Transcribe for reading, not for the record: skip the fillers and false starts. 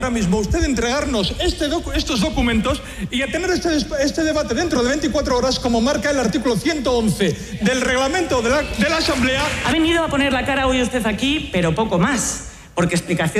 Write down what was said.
ahora mismo usted entregarnos estos documentos y a tener este debate dentro de 24 horas, como marca el artículo 111 del reglamento de la Asamblea. Ha venido a poner la cara hoy usted aquí, pero poco más, porque explicación